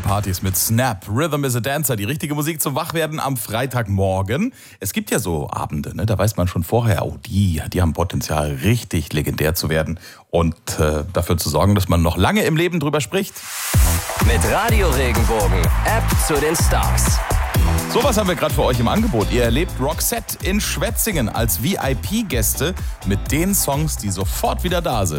Partys mit Snap. Rhythm is a Dancer, die richtige Musik zum Wachwerden am Freitagmorgen. Es gibt ja so Abende, ne? Da weiß man schon vorher, oh, die haben Potenzial, richtig legendär zu werden und dafür zu sorgen, dass man noch lange im Leben drüber spricht. Mit Radio Regenbogen, App zu den Stars. Sowas haben wir gerade für euch im Angebot. Ihr erlebt Roxette in Schwetzingen als VIP-Gäste mit den Songs, die sofort wieder da sind.